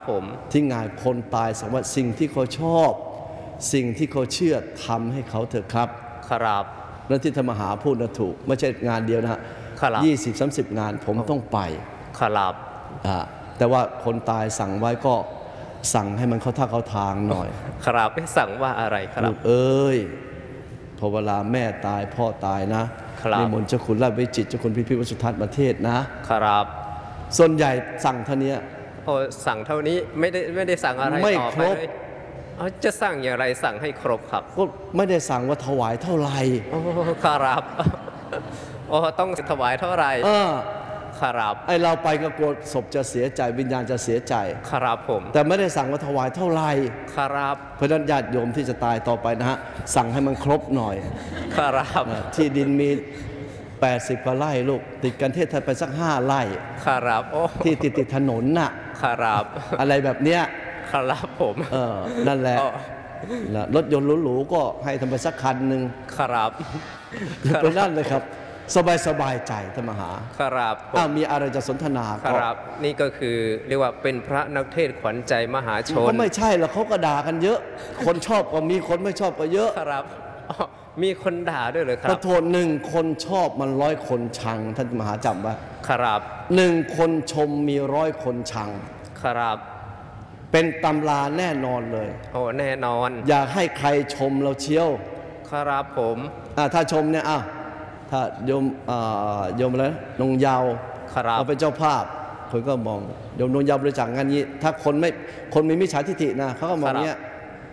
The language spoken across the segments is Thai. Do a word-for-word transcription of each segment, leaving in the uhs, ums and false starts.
ผมที่งานคนตายสังว่าสิ่งที่เขาชอบสิ่งที่เขาเชื่อทำให้เขาเถอะครับครับแล้วที่ธรรมหาพูดนะถูกไม่ใช่งานเดียวนะฮะยี่สิบสามสิบงานผมต้องไปครับอ่าแต่ว่าคนตายสั่งไว้ก็สั่งให้มันเข้าท่าเข้าทางหน่อยครับสั่งว่าอะไรครับเอ้ยพอเวลาแม่ตายพ่อตายนะนิมนต์เจ้าคุณราชวิจิตรเจ้าคุณพิพิธวสุทัศน์ประเทศนะครับส่วนใหญ่สั่งเท่านี้โอ้สั่งเท่านี้ไม่ได้ไม่ได้สั่งอะไรไม่ครบจะสั่งอย่างไรสั่งให้ครบครับก็ไม่ได้สั่งว่าถวายเท่าไหร่โอ้ครับโอ้ต้องถวายเท่าไหร่เออครับไอเราไปก็กลัวศพจะเสียใจวิญญาณจะเสียใจครับผมแต่ไม่ได้สั่งว่าถวายเท่าไหร่ครับเพราะฉะนั้นญาติโยมที่จะตายต่อไปนะฮะสั่งให้มันครบหน่อยครับที่ดินมีแปดสิบกว่าไร่ลูกติดกันเทศไทยไปสักห้าไร่ครับโอ้ที่ติดติดถนนน่ะครับอะไรแบบเนี้ยครับผมเออนั่นแหละรถยนต์หรูๆก็ให้ทำไปสักคันหนึ่งครับเป็นนั่นเลยครับสบายสบายใจธรรมหาครับอ้าวมีอะไรจะสนทนาครับนี่ก็คือเรียกว่าเป็นพระนักเทศขวัญใจมหาชนก็ไม่ใช่หรอกเขาก็ด่ากันเยอะคนชอบก็มีคนไม่ชอบก็เยอะครับมีคนด่าด้วยเลยครับขอโทษหนึ่งคนชอบมันร้อยคนชังท่านมหาจำไว้ครับหนึ่งคนชมมีร้อยคนชังครับเป็นตำราแน่นอนเลยโอ้แน่นอนอยากให้ใครชมเราเชียวครับผมอ่าถ้าชมเนี่ยอ่ะถ้าโยมอ่าโยมอะไรนงยาวเอาเป็นเจ้าภาพคนก็มองโยมนงยาวบริจาคงานนี้ถ้าคนไม่คนมีมิจฉาทิฏฐินะเขาก็มองเนี้ย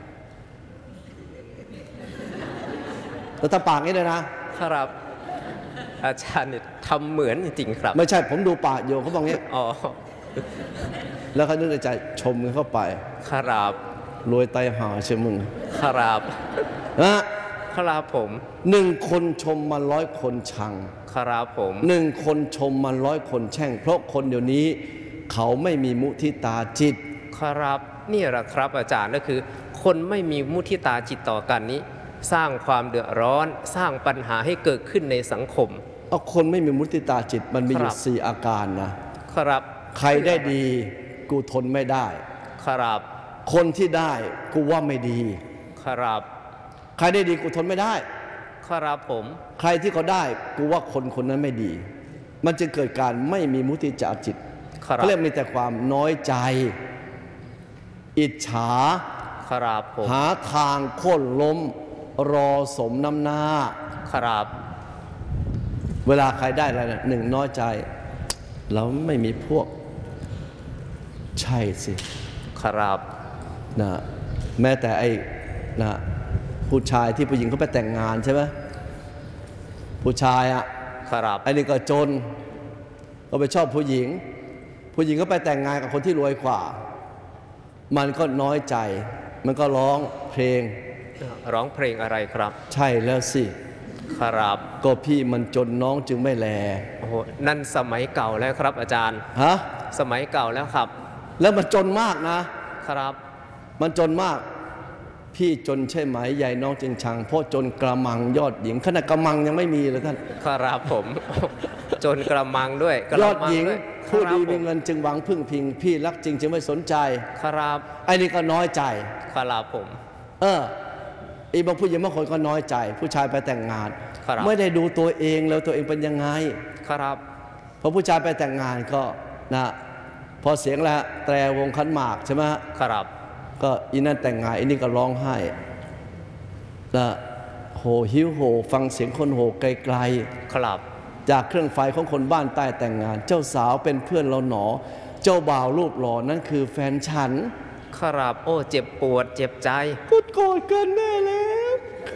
แล้วตาปากนี้เลยนะครับอาจารย์เนี่ยทำเหมือนจริงๆครับไม่ใช่ผมดูปากโยมเขาบอกงี้อ๋อแล้วเขานึกในใจชมเข้าไปครับรวยไตหาเชื่อมึงครับนะครับผมหนึ่งคนชมมันร้อยคนชังครับผมหนึ่งคนชมมันร้อยคนแช่งเพราะคนเดี๋ยวนี้เขาไม่มีมุทิตาจิตครับนี่แหละครับอาจารย์ก็คือคนไม่มีมุทิตาจิตต่อกันนี้สร้างความเดือดร้อนสร้างปัญหาให้เกิดขึ้นในสังคมเอาคนไม่มีมุทิตาจิตมันมีอยู่สี่อาการนะครับใครได้ดีกูทนไม่ได้ครับคนที่ได้กูว่าไม่ดีครับใครได้ดีกูทนไม่ได้ครับผมใครที่เขาได้กูว่าคนคนนั้นไม่ดีมันจะเกิดการไม่มีมุทิตาจิตเขาเรียกมีแต่ความน้อยใจอิจฉาครับผมหาทางโค่นล้มรอสมน้ำหน้าครับเวลาใครได้อะไรนะหนึ่งน้อยใจเราไม่มีพวกใช่สิครับนะแม้แต่ไอ้นะผู้ชายที่ผู้หญิงเขาไปแต่งงานใช่ไหมผู้ชายอ่ะครับไอ้นี่ก็จนก็ไปชอบผู้หญิงผู้หญิงก็ไปแต่งงานกับคนที่รวยกว่ามันก็น้อยใจมันก็ร้องเพลงร้องเพลงอะไรครับใช่แล้วสิครับก็พี่มันจนน้องจึงไม่แลโอ้โหนั่นสมัยเก่าแล้วครับอาจารย์ฮะสมัยเก่าแล้วครับแล้วมันจนมากนะครับมันจนมากพี่จนใช่ไหมยายน้องจึงชังเพราะจนกระมังยอดหญิงขนาดกระมังยังไม่มีเลยท่านครับผมจนกระมังด้วยยอดหญิงผู้ดีมีเงินจึงหวังพึ่งพิงพี่รักจริงจึงไม่สนใจครับไอ้นี่ก็น้อยใจครับผมเอออีบางผู้หญิงบางคนก็น้อยใจผู้ชายไปแต่งงานไม่ได้ดูตัวเองแล้วตัวเองเป็นยังไงครับพอผู้ชายไปแต่งงานก็นะพอเสียงแล้วแตรวงขันหมากใช่ไหมครับก็อีนั่นแต่งงานอีนี่ก็ร้องไห้นะโหหิวโหฟังเสียงคนโหไกลๆครับจากเครื่องไฟของคนบ้านใต้แต่งงานเจ้าสาวเป็นเพื่อนเราหนอเจ้าบ่าวรูปหล่อนั่นคือแฟนฉันครับโอ้เจ็บปวดเจ็บใจกดโกรธกันแน่แล้ว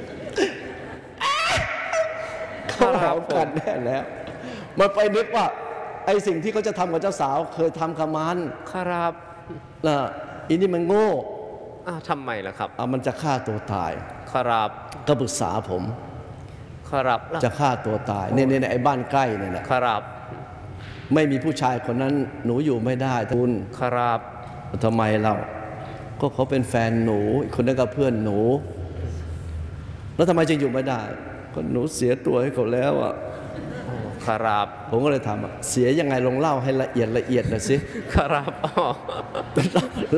เขาหากันแน่แล้วมันไปนึกว่าไอ้สิ่งที่เขาจะทำกับเจ้าสาวเคยทำกับมันครับนะอีนี่มันโง่อ้าวทำไมล่ะครับอ่ะมันจะฆ่าตัวตายครับก็ปรึกษาผมครับจะฆ่าตัวตายเนี่ยในไอ้บ้านใกล้เนี่ยนะครับไม่มีผู้ชายคนนั้นหนูอยู่ไม่ได้คุณครับทำไมเราก็เขาเป็นแฟนหนูคนนั้นก็เพื่อนหนูแล้วทำไมจึงอยู่ไม่ได้ก็หนูเสียตัวให้เขาแล้วอ่ะครับผมก็เลยถามว่าเสียยังไงลองเล่าให้ละเอียดละเอียดหน่อยสิครับอ๋อ